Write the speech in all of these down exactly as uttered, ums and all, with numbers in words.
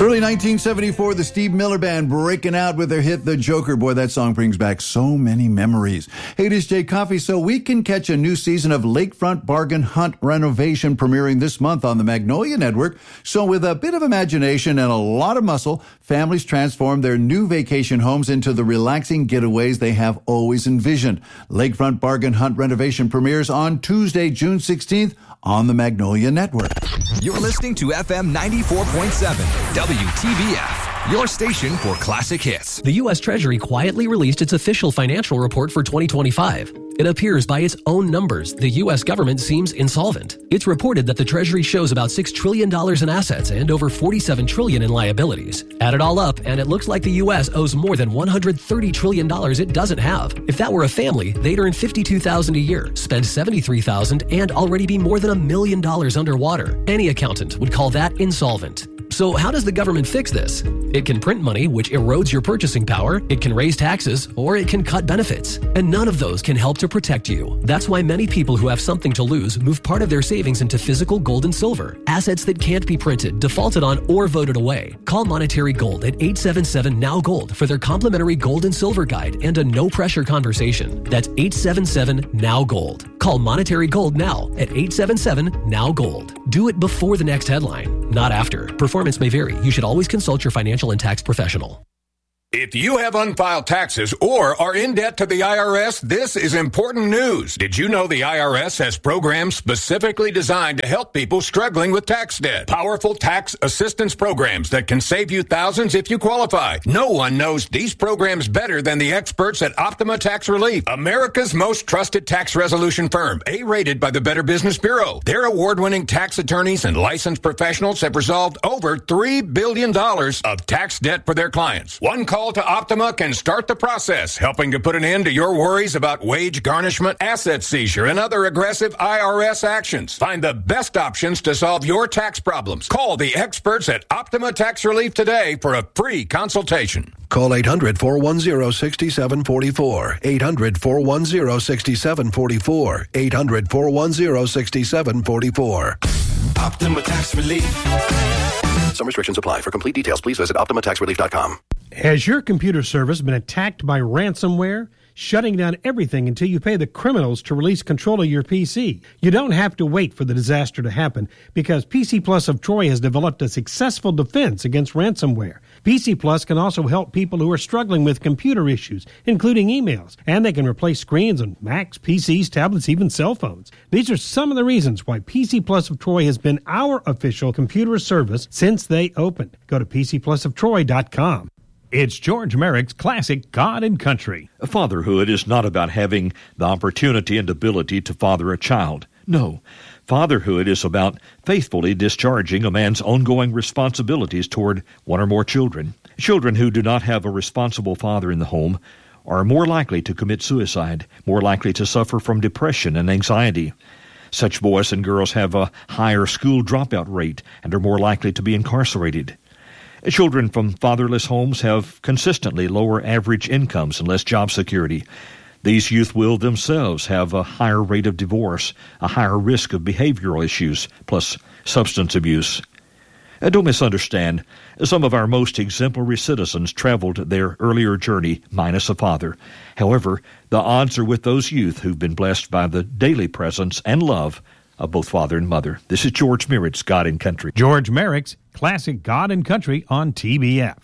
Early nineteen seventy-four, the Steve Miller Band breaking out with their hit, The Joker. Boy, that song brings back so many memories. Hey, this is Jay Coffey. So we can catch a new season of Lakefront Bargain Hunt Renovation premiering this month on the Magnolia Network. So with a bit of imagination and a lot of muscle, families transform their new vacation homes into the relaxing getaways they have always envisioned. Lakefront Bargain Hunt Renovation premieres on Tuesday, June sixteenth on the Magnolia Network. You're listening to F M ninety-four point seven, W T B F, your station for classic hits. The U S Treasury quietly released its official financial report for twenty twenty-five. It appears by its own numbers, the U S government seems insolvent. It's reported that the Treasury shows about six trillion dollars in assets and over forty-seven trillion dollars in liabilities. Add it all up, and it looks like the U S owes more than one hundred thirty trillion dollars it doesn't have. If that were a family, they'd earn fifty-two thousand dollars a year, spend seventy-three thousand dollars, and already be more than a million dollars underwater. Any accountant would call that insolvent. So how does the government fix this? It can print money, which erodes your purchasing power, it can raise taxes, or it can cut benefits. And none of those can help to protect you. That's why many people who have something to lose move part of their savings into physical gold and silver, assets that can't be printed, defaulted on, or voted away. Call Monetary Gold at eight seven seven, N O W Gold for their complimentary gold and silver guide and a no-pressure conversation. That's eight seven seven, N O W Gold. Call Monetary Gold now at eight seven seven, N O W Gold. Do it before the next headline, not after. Performance may vary. You should always consult your financial and tax professional. If you have unfiled taxes or are in debt to the I R S, this is important news. Did you know the I R S has programs specifically designed to help people struggling with tax debt? Powerful tax assistance programs that can save you thousands if you qualify. No one knows these programs better than the experts at Optima Tax Relief, America's most trusted tax resolution firm, A-rated by the Better Business Bureau. Their award-winning tax attorneys and licensed professionals have resolved over three billion dollars of tax debt for their clients. One call to Optima can start the process, helping to put an end to your worries about wage garnishment, asset seizure, and other aggressive I R S actions. Find the best options to solve your tax problems. Call the experts at Optima Tax Relief today for a free consultation. Call eight hundred, four one zero, six seven four four. eight hundred, four one zero, six seven four four. eight hundred, four one zero, six seven four four. Optima Tax Relief. Some restrictions apply. For complete details, please visit optima tax relief dot com. Has your computer service been attacked by ransomware? Shutting down everything until you pay the criminals to release control of your P C. You don't have to wait for the disaster to happen because P C Plus of Troy has developed a successful defense against ransomware. P C Plus can also help people who are struggling with computer issues, including emails, and they can replace screens on Macs, P Cs, tablets, even cell phones. These are some of the reasons why P C Plus of Troy has been our official computer service since they opened. Go to P C plus of troy dot com. It's George Merrick's classic God and Country. Fatherhood is not about having the opportunity and ability to father a child. No, fatherhood is about faithfully discharging a man's ongoing responsibilities toward one or more children. Children who do not have a responsible father in the home are more likely to commit suicide, more likely to suffer from depression and anxiety. Such boys and girls have a higher school dropout rate and are more likely to be incarcerated. Children from fatherless homes have consistently lower average incomes and less job security. These youth will themselves have a higher rate of divorce, a higher risk of behavioral issues, plus substance abuse. Uh, don't misunderstand. Some of our most exemplary citizens traveled their earlier journey minus a father. However, the odds are with those youth who've been blessed by the daily presence and love of both father and mother. This is George Merritt's God and Country. George Merrick's classic God and Country on T B F.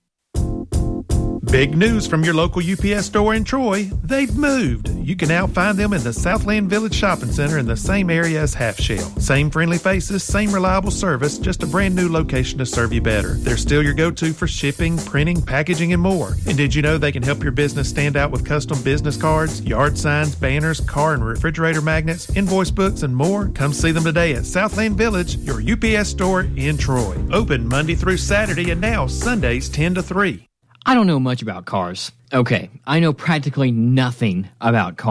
Big news from your local U P S store in Troy. They've moved. You can now find them in the Southland Village Shopping Center in the same area as Half Shell. Same friendly faces, same reliable service, just a brand new location to serve you better. They're still your go-to for shipping, printing, packaging, and more. And did you know they can help your business stand out with custom business cards, yard signs, banners, car and refrigerator magnets, invoice books, and more? Come see them today at Southland Village, your U P S store in Troy. Open Monday through Saturday and now Sundays ten to three. I don't know much about cars. Okay, I know practically nothing about cars.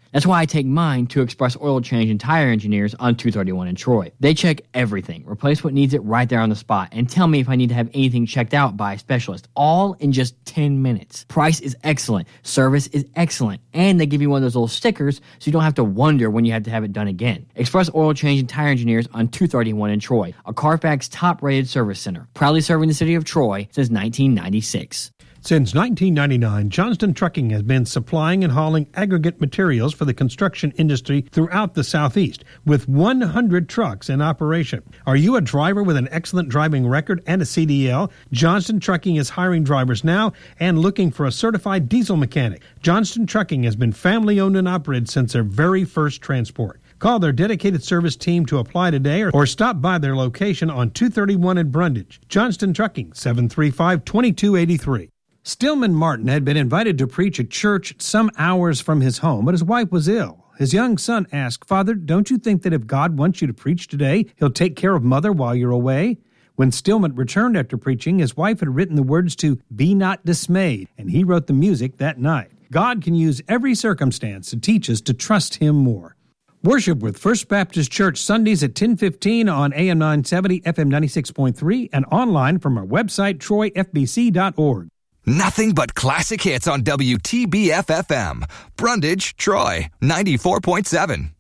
That's why I take mine to Express Oil Change and Tire Engineers on two thirty-one in Troy. They check everything, replace what needs it right there on the spot, and tell me if I need to have anything checked out by a specialist, all in just ten minutes. Price is excellent, service is excellent, and they give you one of those little stickers so you don't have to wonder when you have to have it done again. Express Oil Change and Tire Engineers on two thirty-one in Troy, a Carfax top-rated service center, proudly serving the city of Troy since nineteen ninety-six. Since nineteen ninety-nine, Johnston Trucking has been supplying and hauling aggregate materials for the construction industry throughout the Southeast, with one hundred trucks in operation. Are you a driver with an excellent driving record and a C D L? Johnston Trucking is hiring drivers now and looking for a certified diesel mechanic. Johnston Trucking has been family-owned and operated since their very first transport. Call their dedicated service team to apply today or, or stop by their location on two thirty-one in Brundage. Johnston Trucking, seven three five, two two eight three. Stillman Martin had been invited to preach at church some hours from his home, but his wife was ill. His young son asked, "Father, don't you think that if God wants you to preach today, he'll take care of Mother while you're away?" When Stillman returned after preaching, his wife had written the words to "Be Not Dismayed," and he wrote the music that night. God can use every circumstance to teach us to trust him more. Worship with First Baptist Church Sundays at ten fifteen on A M nine seventy, F M ninety-six point three, and online from our website, troy f b c dot org. Nothing but classic hits on W T B F F M. Brundage, Troy, ninety-four point seven.